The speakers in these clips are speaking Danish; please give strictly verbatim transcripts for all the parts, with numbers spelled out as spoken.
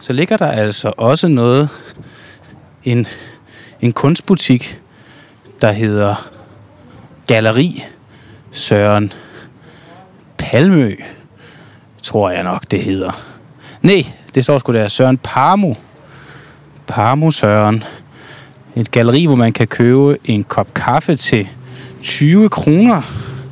så ligger der altså også noget, en, en kunstbutik, der hedder Galleri Søren Palmø, tror jeg nok, det hedder. Nej, det står sgu der Søren Parmo. Parmo Søren. Et galleri, hvor man kan købe en kop kaffe til tyve kroner.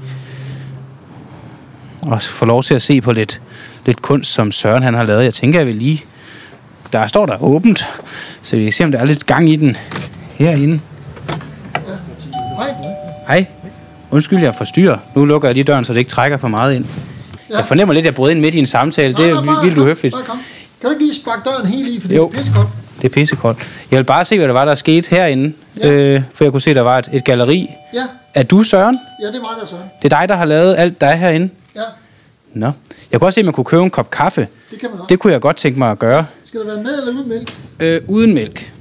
Og få lov til at se på lidt, lidt kunst, som Søren han har lavet. Jeg tænker, jeg vil lige... Der står der åbent, så vi kan se, om der er lidt gang i den herinde. Hej. Hej. Undskyld, jeg forstyrrer. Nu lukker jeg lige døren, så det ikke trækker for meget ind. Ja. Jeg fornemmer lidt, at jeg brød ind midt i en samtale. Nej, det er nej, vildt uhøfligt. Kan du ikke lige sparke døren helt i, for det jo. er pissekoldt? Det er pissekoldt. Jeg vil bare se, hvad der var, der skete herinde. Ja. Øh, for jeg kunne se, at der var et, et galleri. Ja. Er du Søren? Ja, det var der, Søren. Det er dig, der har lavet alt, der er herinde? Ja. Nå. Jeg kunne også se, at man kunne købe en kop kaffe. Det kan man godt. Det kunne jeg godt tænke mig at gøre. Skal der være med eller uden mælk? Øh, uden mælk.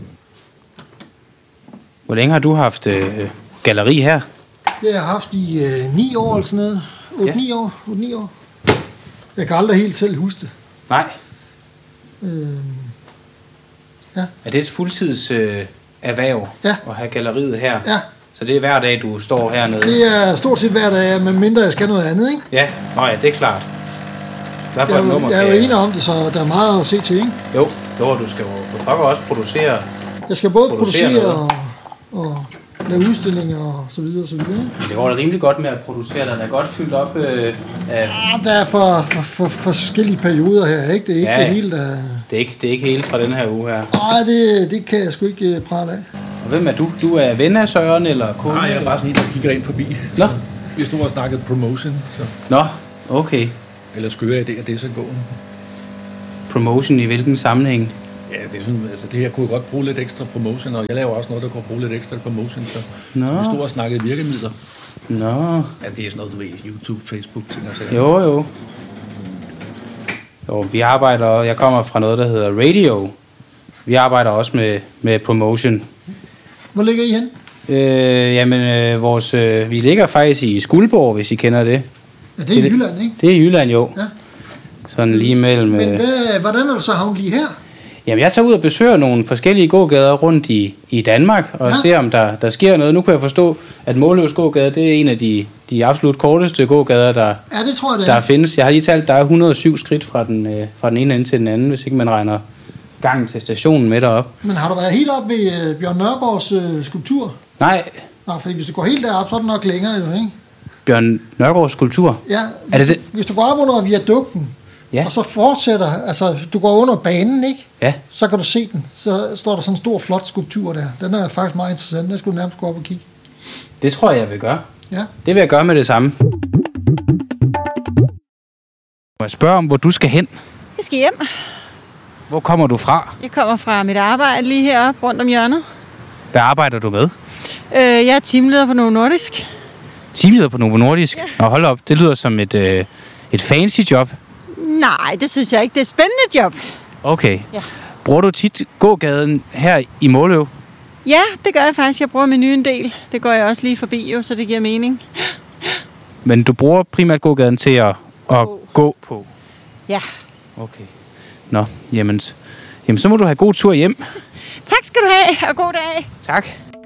Hvor længe har du haft øh, galleri her? Det har jeg haft i øh, ni år eller sådan noget. otte ni ja. år. otte ni år. Jeg kan aldrig helt selv huske det. Nej. Øh, ja. Er det et fuldtids øh, erhverv ja. at have galleriet her? Ja. Så det er hver dag, du står hernede? Det er stort set hver dag, men mindre jeg skal noget andet, ikke? Ja, Nå ja, det er klart. Hvad for jeg, et nummer? Jeg er jo enig om det, så der er meget at se til, ikke? Jo, jo du skal jo også producere. Jeg skal både producere, producere og, og lave udstillinger og så videre og så videre. Ikke? Det går da rimelig godt med at producere, der er godt fyldt op øh, af... Ja, der er for, for, for forskellige perioder her, ikke? Det er ikke ja, det hele, der... Det er ikke, det er ikke hele fra den her uge her. Nej, det, det kan jeg sgu ikke prale af. Og hvem er du? Du er ven af Søren, eller kunde? Nej, jeg er bare sådan en, der kigger ind forbi. Nå. Vi stod og snakkede promotion, så... Nå, okay. Eller skøre idéer, det er så gående. Promotion i hvilken sammenhæng? Ja, det er sådan, altså det her kunne jeg godt bruge lidt ekstra promotion, og jeg laver også noget, der kunne bruge lidt ekstra promotion, så Nå. Vi stod og snakkede virkemidler. Nå. Ja, det er sådan noget, du ved, YouTube, Facebook, ting og sager. Jo, jo. Jo, vi arbejder, jeg kommer fra noget, der hedder Radio. Vi arbejder også med, med promotion. Hvor ligger I hen? Øh, jamen, øh, vores, øh, vi ligger faktisk i Skuldborg, hvis I kender det. Ja, det er i Jylland, ikke? Det er i Jylland, jo. Ja. Sådan lige mellem... Men hvad, hvordan er du så havnet lige her? Jamen, jeg tager ud og besøger nogle forskellige gågader rundt i, i Danmark, og ja. ser, om der, der sker noget. Nu kan jeg forstå, at Måløvs gågade, det er en af de, de absolut korteste gågader, der, ja, det tror jeg, det der er. findes. Jeg har lige talt, der er et hundrede og syv skridt fra den, øh, fra den ene ende til den anden, hvis ikke man regner gangen til stationen med derop. Men har du været helt op ved øh, Bjørn Nørgaards øh, skulptur? Nej. Nå, fordi hvis du går helt derop, så er det nok længere jo, ikke? Bjørn Nørgaards skulptur? Ja, er det du, det? Hvis du går op under viadukten, ja. og så fortsætter, altså du går under banen, ikke? Ja. Så kan du se den. Så står der sådan en stor, flot skulptur der. Den er faktisk meget interessant. Den skulle du nærmest gå op og kigge. Det tror jeg, jeg vil gøre. Ja. Det vil jeg gøre med det samme. Må jeg spørge om, hvor du skal hen? Jeg skal hjem. Hvor kommer du fra? Jeg kommer fra mit arbejde lige heroppe rundt om hjørnet. Hvad arbejder du med? Øh, jeg er teamleder på Novo Nordisk. Teamleder på Novo Nordisk? Ja. Nå, hold op. Det lyder som et, øh, et fancy job. Nej, det synes jeg ikke. Det er et spændende job. Okay. Ja. Bruger du tit gågaden her i Måløv? Ja, det gør jeg faktisk. Jeg bruger menuen en del. Det går jeg også lige forbi, jo, så det giver mening. Men du bruger primært gågaden til at, at gå på? Ja. Okay. Nå, jamen, jamen, så må du have god tur hjem. Tak skal du have, og god dag. Tak.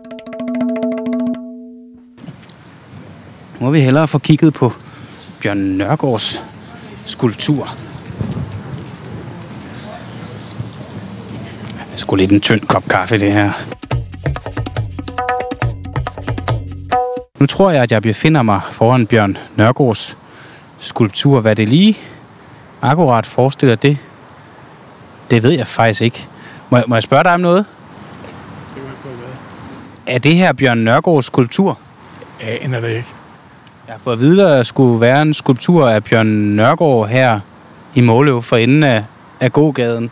Nu må vi hellere få kigget på Bjørn Nørgaards skulptur. Det er sgu lidt en tynd kop kaffe, det her. Nu tror jeg, at jeg befinder mig foran Bjørn Nørgaards skulptur. Hvad det lige akkurat forestiller det, det ved jeg faktisk ikke. Må jeg, må jeg spørge dig om noget? Det må jeg prøve Er det her Bjørn Nørgaards skulptur? Jeg aner det ikke. Jeg har fået at vide, at der skulle være en skulptur af Bjørn Nørgaard her i Måløv for enden af, af gågaden.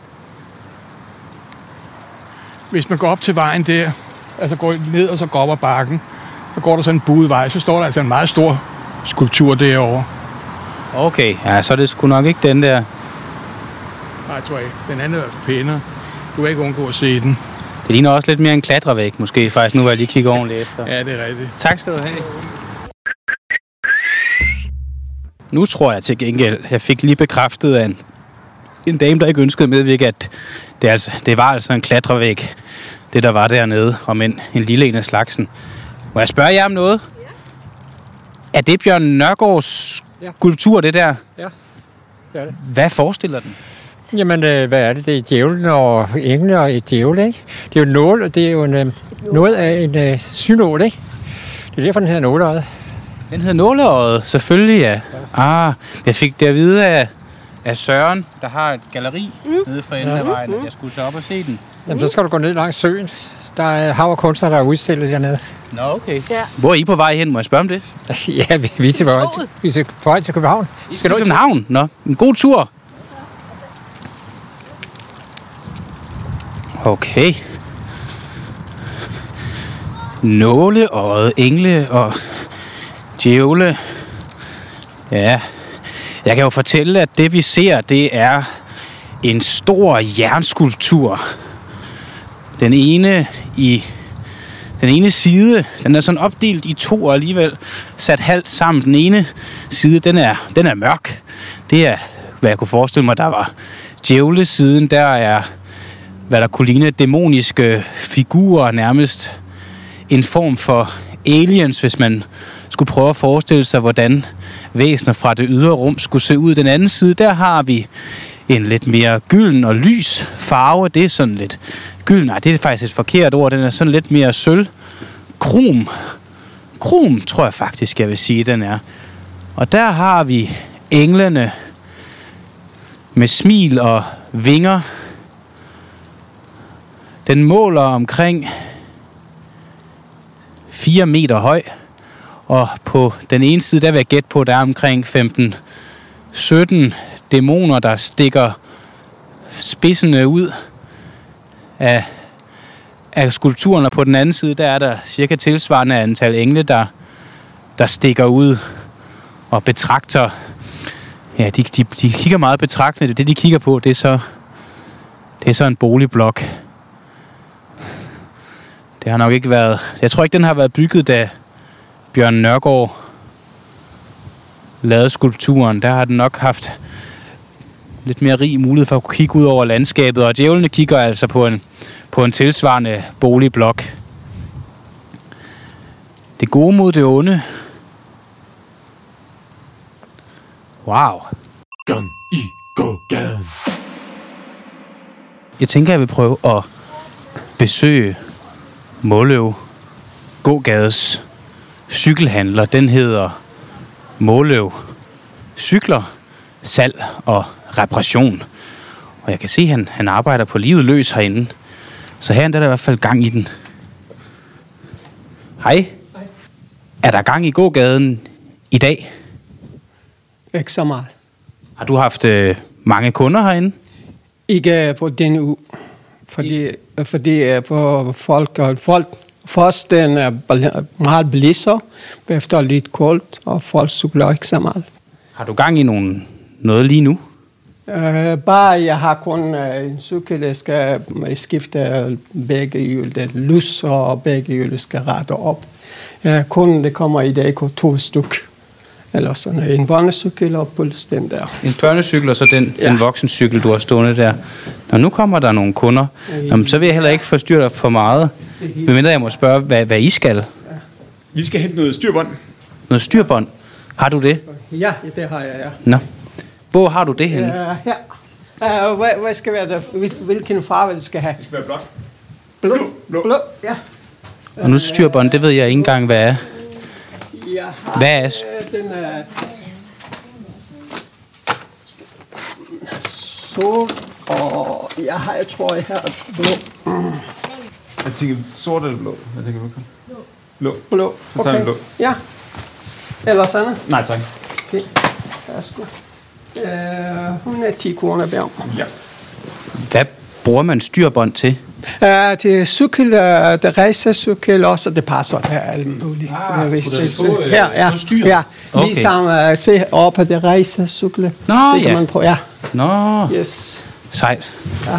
Hvis man går op til vejen der, altså går ned og så går op ad bakken, så går der sådan en buet vej, så står der altså en meget stor skulptur derovre. Okay, ja, så er det sgu nok ikke den der. Nej, jeg tror ikke. Den anden er pænere. Du kan ikke undgå at se den. Det ligner også lidt mere en klatrevæg, måske faktisk, nu hvor jeg lige kigger ordentligt efter. Ja, det er rigtigt. Tak skal du have. Nu tror jeg til gengæld, jeg fik lige bekræftet af en en dame, der ikke ønskede at medvirke, at det, altså, det var altså en klatrevæg, det der var dernede, om en, en lille en af slagsen. Må jeg spørge jer om noget? Ja. Er det Bjørn Nørgaards skulptur, det der? Ja, det er det. Hvad forestiller den? Jamen, øh, hvad er det? Det er djævlen og engle og et djævel, ikke? Det er jo, nål, det er jo en, øh, noget af en øh, synål, ikke? Det er derfor, den hedder nåleøjet. Den hedder nåleøjet, selvfølgelig, ja. ja. Ah, jeg fik det at vide af, af Søren, der har et galleri mm. nede for enden af vejen, at jeg skulle tage op og se den. Jamen, så skal du gå ned langs søen. Der er hav og kunstner, der er udstillet dernede. Nå, okay. Ja. Hvor er I på vej hen? Må jeg spørge om det? Ja, vi, vi er til vej til, vi er på vej til København. I skal til København? Nå, en god tur. Okay. Nåleøjet, engle og djævle. Ja, jeg kan jo fortælle, at det vi ser, det er en stor jernskulptur. Den ene i den ene side, den er sådan opdelt i to og alligevel sat halvt sammen. Den ene side, den er, den er mørk. Det er, hvad jeg kunne forestille mig, der var djævlesiden. Der er, hvad der kunne ligne dæmoniske figurer, nærmest en form for aliens, hvis man skulle prøve at forestille sig, hvordan væsener fra det ydre rum skulle se ud. Den anden side, der har vi en lidt mere gylden og lys farve. Det er sådan lidt gylden. Nej, det er faktisk et forkert ord. Den er sådan lidt mere sølv. Krom. Krom, tror jeg faktisk, jeg vil sige, den er. Og der har vi englene med smil og vinger. Den måler omkring fire meter høj. Og på den ene side, der vil jeg gætte på, der er omkring femten sytten dæmoner, der stikker spidsene ud af, af skulpturen. Og på den anden side, der er der cirka tilsvarende antal engle, der, der stikker ud og betragter. Ja, de, de, de kigger meget betragtende. Det, de kigger på, det er så, det er så en boligblok. Det har nok ikke været... Jeg tror ikke, den har været bygget, da Bjørn Nørgaard lavede skulpturen. Der har den nok haft lidt mere rig mulighed for at kunne kigge ud over landskabet. Og djævlene kigger altså på en, på en tilsvarende boligblok. Det gode mod det onde. Wow. Gang i gågaden. Jeg tænker, jeg vil prøve at besøge Måløv gågades cykelhandler. Den hedder Måløv Cykler, salg og reparation. Og jeg kan se, at han, han arbejder på livet løs herinde. Så her er der i hvert fald gang i den. Hej. Hej. Er der gang i gågaden i dag? Ikke så meget. Har du haft øh, mange kunder herinde? Ikke på denne uge. Fordi, fordi på folk, folk først den er meget blæser, efter lidt koldt, og folk cykler ikke så meget. Har du gang i nogen, noget lige nu? Uh, bare jeg har kun uh, en cykel, der skal skifte begge hjul, det lys, og begge hjul skal rette op. Uh, kun det kommer i dag på to stykker. Eller sådan en børnecykel og puls den der. En børnecykel og så den, ja. Den voksencykel, du har stående der. Når nu kommer der nogle kunder, jamen, så vil jeg heller ikke forstyrre dig for meget. Medmindre jeg må spørge, hvad, hvad I skal. Ja. Vi skal hente noget styrbånd. Noget styrbånd? Har du det? Ja, det har jeg, ja. Nå. Hvor har du det henne? Uh, her. Uh, hvad, hvad skal være der? Hvilken farve det skal have? Det skal være blåt. Blå? Blå, Blå ja. Og nu styrbånd, det ved jeg ikke engang, hvad er. Jeg har, hvad er den er sol, og jeg har, jeg tror, jeg har blå. Mm. Jeg tænker sort eller blå? Jeg tænker blå. Blå. Blå. Så tager vi blå. Ja. Eller sådan? Nej, tak. Okay. Værsgo. Uh, hun er ti kroner bjerg. Ja. Hvad bruger man styrbånd til? Uh, det er cykel, uh, det racercykel, også det passer til alt muligt. Ah, uh, på her, ja, styr? Ja, okay. Ligesom uh, se op på det racercykel. Nå, det kan ja. man prøve, ja. Nå, yes. Sejt. Ja.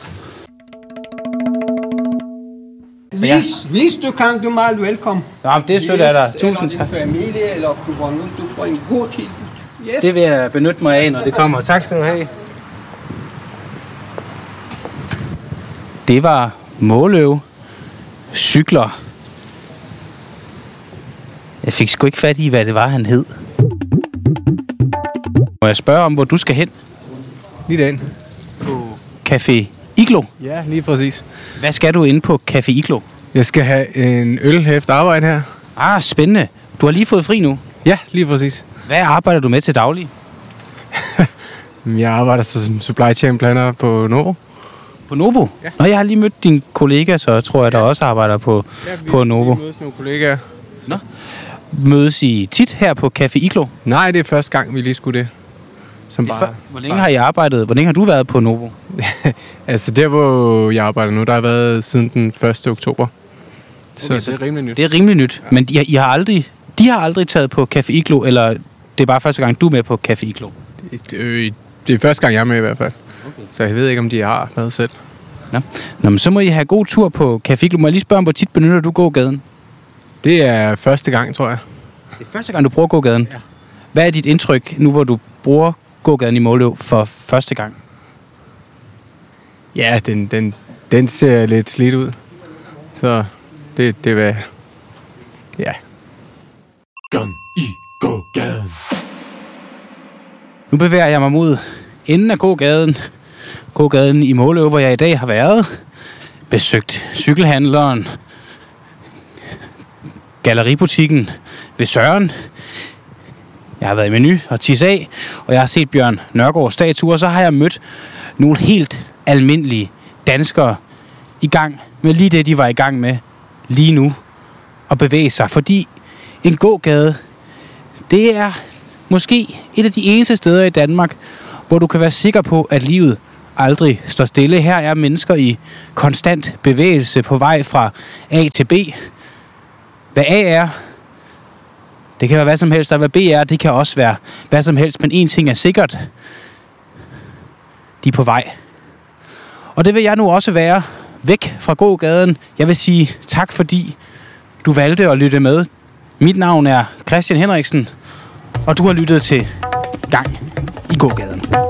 Hvis, hvis du kan, du er meget velkommen. Ja, det er sødt af dig. Tusind tak. Eller din familie, eller kunne du får en god tid. Yes. Det vil jeg benytte mig af, når det kommer. Tak skal du have. Det var Måløv Cykler. Jeg fik sgu ikke fat i, hvad det var, han hed. Må jeg spørge om, hvor du skal hen? Lige derinde. På Café Iglo? Ja, lige præcis. Hvad skal du inde på Café Iglo? Jeg skal have en øl efter arbejde her. Ah, spændende. Du har lige fået fri nu? Ja, lige præcis. Hvad arbejder du med til daglig? Jeg arbejder som supply chain planner på Novo. På Novo? Ja. Nå, jeg har lige mødt din kollega, så tror jeg, der også arbejder på, ja, vi, på Novo. Vi mødes nogle kollegaer. Nå. Mødes I tit her på Café Iglo? Nej, det er første gang, vi lige skulle det. Som bare, for, hvor længe bare... har I arbejdet? Hvor længe har du været på Novo? Altså der, hvor jeg arbejder nu, der har været siden den første oktober. Okay, så, så det er rimelig nyt. Det er rimelig nyt, ja. Men de, I har aldrig, de har aldrig taget på Café Iglo, eller det er bare første gang, du er med på Café Iglo? Det, øh, det er første gang, jeg er med i hvert fald. Okay. Så jeg ved ikke, om de har været selv. Nå. Nå, men så må I have god tur på Café Iglo. Må jeg lige spørge om, hvor tit benytter du gågaden? Det er første gang, tror jeg. Det er første gang, du bruger gågaden? Ja. Hvad er dit indtryk, nu hvor du bruger gågaden i Måløv for første gang? Ja, den, den, den ser lidt slidt ud. Så det, det var... Ja. Gang i gågaden. Nu bevæger jeg mig mod enden af gågaden. Gågaden i Måløv, hvor jeg i dag har været. Besøgt cykelhandleren. Galleributikken ved Søren. Jeg har været i Menu og tisse af, og jeg har set Bjørn Nørgaards statue, og så har jeg mødt nogle helt almindelige danskere i gang med lige det, de var i gang med lige nu, at bevæge sig. Fordi en gågade, det er måske et af de eneste steder i Danmark, hvor du kan være sikker på, at livet aldrig står stille. Her er mennesker i konstant bevægelse på vej fra A til B. Hvad A er, det kan være hvad som helst, og hvad B er, det kan også være hvad som helst, men en ting er sikkert, de er på vej. Og det vil jeg nu også være, væk fra gågaden. Jeg vil sige tak, fordi du valgte at lytte med. Mit navn er Christian Henriksen, og du har lyttet til Gang i gågaden.